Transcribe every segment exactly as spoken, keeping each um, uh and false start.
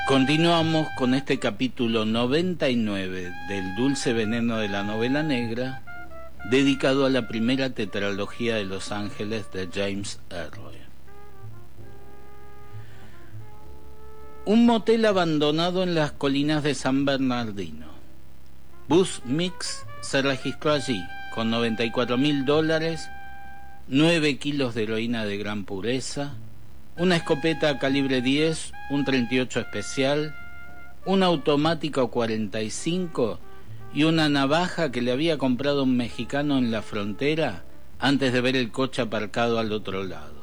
Continuamos con este capítulo noventa y nueve del Dulce Veneno de la Novela Negra, dedicado a la primera tetralogía de Los Ángeles de James Ellroy. Un motel abandonado en las colinas de San Bernardino. Buzz Mix se registró allí con noventa y cuatro mil dólares, nueve kilos de heroína de gran pureza, una escopeta calibre diez, un treinta y ocho especial, una automática cuarenta y cinco y una navaja que le había comprado un mexicano en la frontera antes de ver el coche aparcado al otro lado.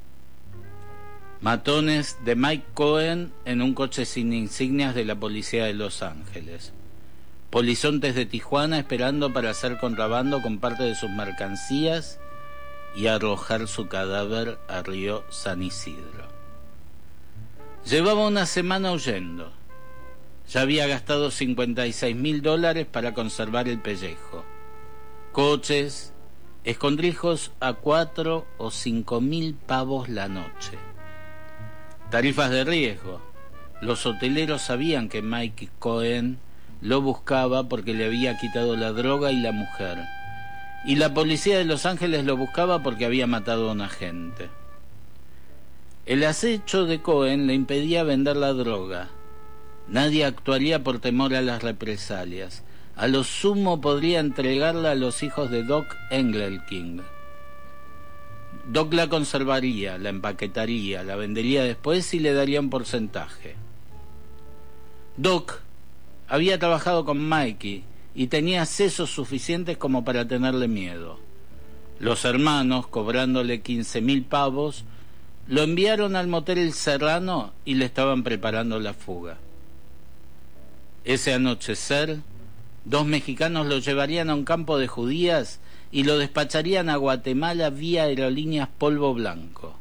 Matones de Mike Cohen en un coche sin insignias de la policía de Los Ángeles. Polizontes de Tijuana esperando para hacer contrabando con parte de sus mercancías y arrojar su cadáver al río San Isidro. Llevaba una semana huyendo. Ya había gastado cincuenta y seis mil dólares para conservar el pellejo. Coches, escondrijos a cuatro o cinco mil pavos la noche. Tarifas de riesgo. Los hoteleros sabían que Mike Cohen lo buscaba porque le había quitado la droga y la mujer. Y la policía de Los Ángeles lo buscaba porque había matado a un agente. El acecho de Cohen le impedía vender la droga. Nadie actuaría por temor a las represalias. A lo sumo podría entregarla a los hijos de Doc Engelking. Doc la conservaría, la empaquetaría, la vendería después y le daría un porcentaje. Doc había trabajado con Mikey y tenía sesos suficientes como para tenerle miedo. Los hermanos, cobrándole quince mil pavos, lo enviaron al motel El Serrano y le estaban preparando la fuga. Ese anochecer, dos mexicanos lo llevarían a un campo de judías y lo despacharían a Guatemala vía aerolíneas Polvo Blanco.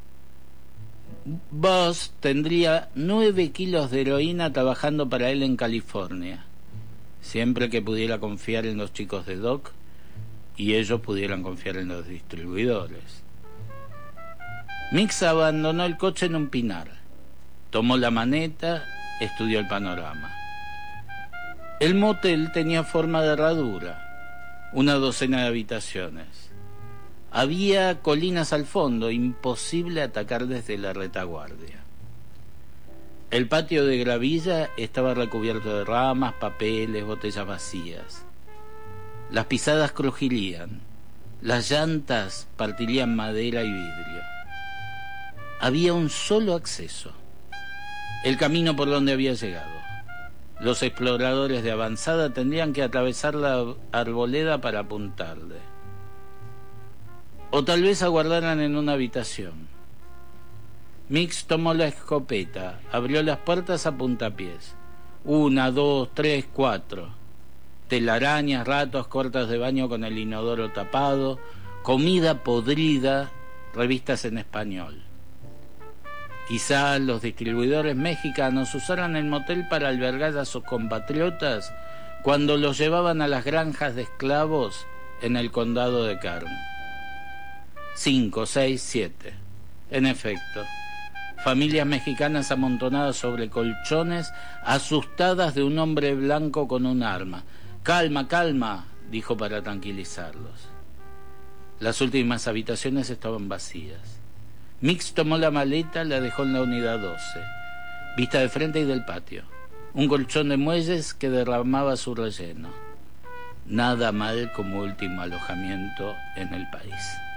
Buzz tendría nueve kilos de heroína trabajando para él en California, siempre que pudiera confiar en los chicos de Doc y ellos pudieran confiar en los distribuidores. Mix abandonó el coche en un pinar, tomó la maneta, estudió el panorama. El motel tenía forma de herradura, una docena de habitaciones. Había colinas al fondo, imposible atacar desde la retaguardia. El patio de gravilla estaba recubierto de ramas, papeles, botellas vacías. Las pisadas crujirían, las llantas partirían madera y vidrio. Había un solo acceso, el camino por donde había llegado. Los exploradores de avanzada tendrían que atravesar la arboleda para apuntarle. O tal vez aguardaran en una habitación. Mix tomó la escopeta, abrió las puertas a puntapiés. Una, dos, tres, cuatro. Telarañas, ratos, cortas de baño con el inodoro tapado, comida podrida, revistas en español. Quizás los distribuidores mexicanos usaran el motel para albergar a sus compatriotas cuando los llevaban a las granjas de esclavos en el condado de Kern. Cinco, seis, siete. En efecto, familias mexicanas amontonadas sobre colchones, asustadas de un hombre blanco con un arma. Calma, calma, dijo para tranquilizarlos. Las últimas habitaciones estaban vacías. Mix tomó la maleta, la dejó en la unidad doce, vista de frente y del patio. Un colchón de muelles que derramaba su relleno. Nada mal como último alojamiento en el país.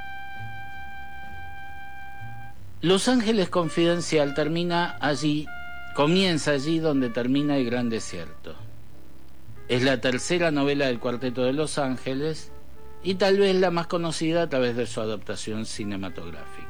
Los Ángeles Confidencial termina allí, comienza allí donde termina El Gran Desierto. Es la tercera novela del Cuarteto de Los Ángeles y tal vez la más conocida a través de su adaptación cinematográfica.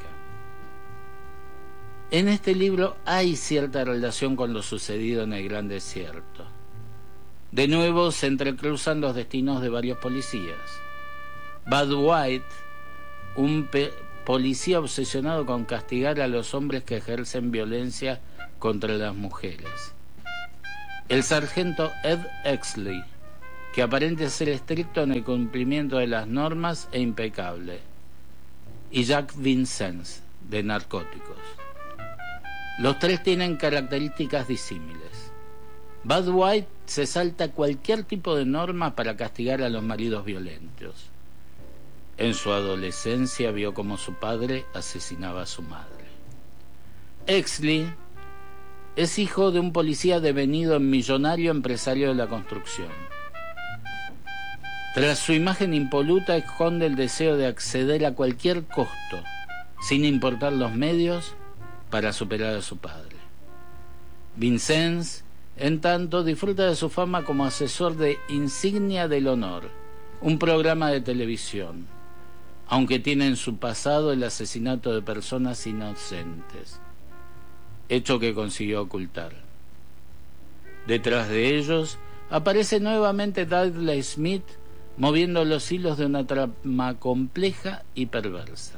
En este libro hay cierta relación con lo sucedido en El Gran Desierto. De nuevo se entrecruzan los destinos de varios policías. Bud White, un policía obsesionado con castigar a los hombres que ejercen violencia contra las mujeres. El sargento Ed Exley, que aparenta ser estricto en el cumplimiento de las normas e impecable. Y Jack Vincennes, de Narcóticos. Los tres tienen características disímiles. Bud White se salta cualquier tipo de norma para castigar a los maridos violentos. En su adolescencia vio cómo su padre asesinaba a su madre. Exley es hijo de un policía devenido en millonario empresario de la construcción. Tras su imagen impoluta esconde el deseo de acceder a cualquier costo, sin importar los medios, para superar a su padre. Vincennes, en tanto, disfruta de su fama como asesor de Insignia del Honor, un programa de televisión, aunque tiene en su pasado el asesinato de personas inocentes, hecho que consiguió ocultar. Detrás de ellos aparece nuevamente Dudley Smith, moviendo los hilos de una trama compleja y perversa.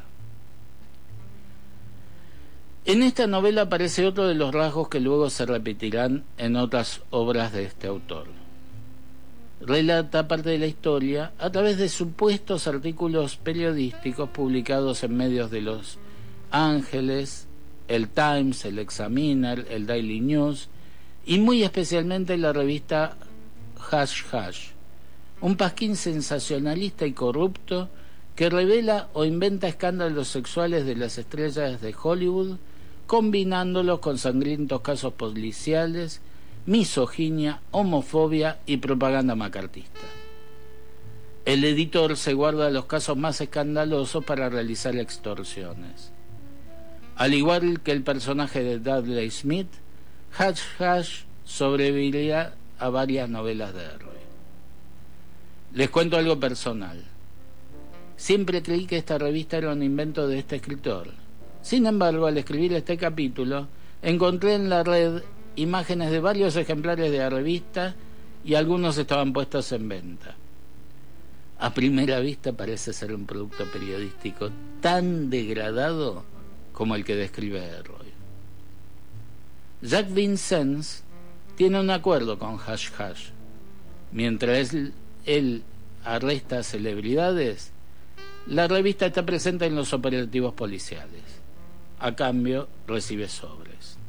En esta novela aparece otro de los rasgos que luego se repetirán en otras obras de este autor. Relata parte de la historia a través de supuestos artículos periodísticos publicados en medios de Los Ángeles, el Times, el Examiner, el Daily News y muy especialmente la revista Hush Hush, un pasquín sensacionalista y corrupto que revela o inventa escándalos sexuales de las estrellas de Hollywood, combinándolos con sangrientos casos policiales, misoginia, homofobia y propaganda macartista. El editor se guarda los casos más escandalosos para realizar extorsiones. Al igual que el personaje de Dudley Smith, Hush Hush sobreviviría a varias novelas de Roy. Les cuento algo personal. Siempre creí que esta revista era un invento de este escritor. Sin embargo, al escribir este capítulo, encontré en la red imágenes de varios ejemplares de la revista y algunos estaban puestos en venta. A primera vista parece ser un producto periodístico tan degradado como el que describe Roy. Jack Vincennes tiene un acuerdo con Hush Hush. Mientras él, él arresta celebridades, la revista está presente en los operativos policiales. A cambio, recibe sobres.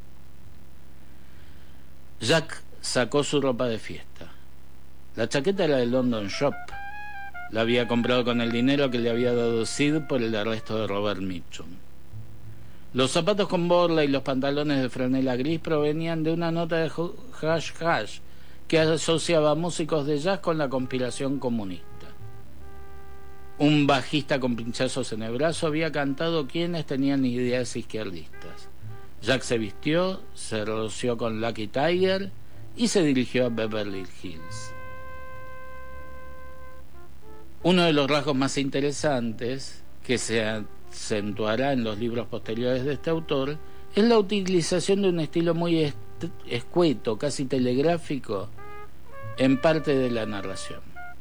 Jack sacó su ropa de fiesta. La chaqueta era de London Shop. La había comprado con el dinero que le había dado Sid por el arresto de Robert Mitchum. Los zapatos con borla y los pantalones de franela gris provenían de una nota de Hush Hush que asociaba músicos de jazz con la conspiración comunista. Un bajista con pinchazos en el brazo había cantado quienes tenían ideas izquierdistas. Jack se vistió, se roció con Lucky Tiger y se dirigió a Beverly Hills. Uno de los rasgos más interesantes que se acentuará en los libros posteriores de este autor es la utilización de un estilo muy escueto, casi telegráfico, en parte de la narración.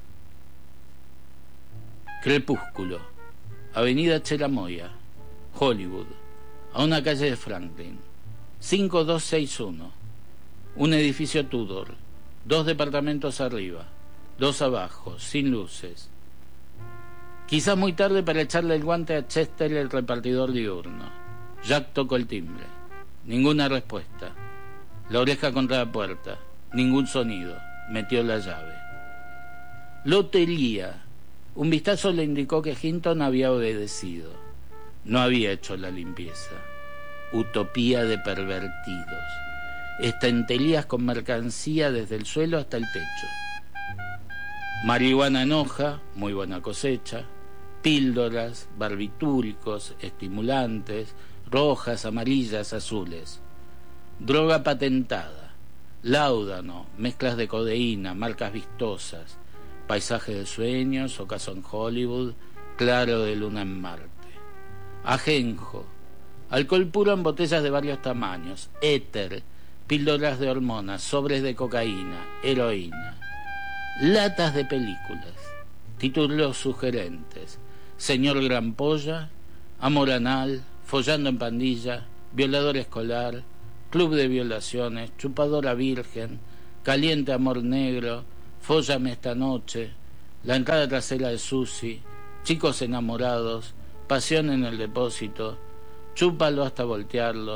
Crepúsculo, Avenida Cheramoya, Hollywood, a una calle de Franklin, cinco dos seis uno, un edificio Tudor, dos departamentos arriba, dos abajo, sin luces. Quizás muy tarde para echarle el guante a Chester, el repartidor diurno. Jack tocó el timbre. Ninguna respuesta. La oreja contra la puerta. Ningún sonido. Metió la llave. Lotería. Un vistazo le indicó que Hinton había obedecido. No había hecho la limpieza. Utopía de pervertidos. Estanterías con mercancía desde el suelo hasta el techo. Marihuana en hoja, muy buena cosecha. Píldoras, barbitúricos, estimulantes, rojas, amarillas, azules. Droga patentada. Láudano, mezclas de codeína, marcas vistosas. Paisaje de sueños, ocaso en Hollywood, claro de luna en Marte. Ajenjo, alcohol puro en botellas de varios tamaños, éter, píldoras de hormonas, sobres de cocaína, heroína. Latas de películas, títulos sugerentes, Señor Gran Polla, Amor Anal, Follando en Pandilla, Violador Escolar, Club de Violaciones, Chupadora Virgen, Caliente Amor Negro, Fóllame esta noche, La entrada trasera de Susi, Chicos enamorados, Pasión en el depósito, Chúpalo hasta voltearlo,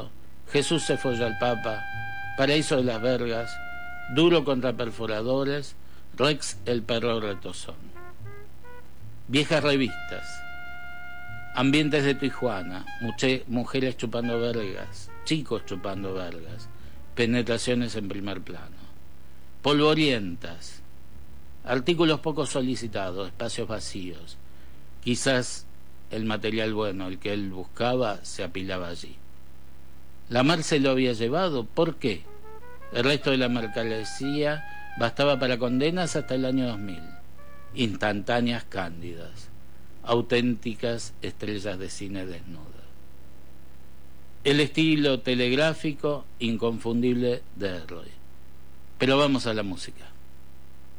Jesús se folla al Papa, Paraíso de las Vergas, Duro contra perforadores, Rex el perro retozón. Viejas revistas, ambientes de Tijuana, muche, mujeres chupando vergas, chicos chupando vergas, penetraciones en primer plano. Polvorientas, artículos poco solicitados, espacios vacíos. Quizás el material bueno, el que él buscaba, se apilaba allí. La mar se lo había llevado, ¿por qué? El resto de la mercancía bastaba para condenas hasta el año dos mil. Instantáneas cándidas, auténticas estrellas de cine desnudas. El estilo telegráfico inconfundible de Roy. Pero vamos a la música.